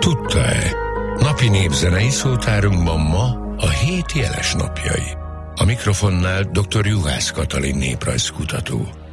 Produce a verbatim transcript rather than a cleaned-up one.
Tudta-e? Napi népzenei szótárunkban ma a hét jeles napjai. A mikrofonnál dr. Juhász Katalin néprajzkutató.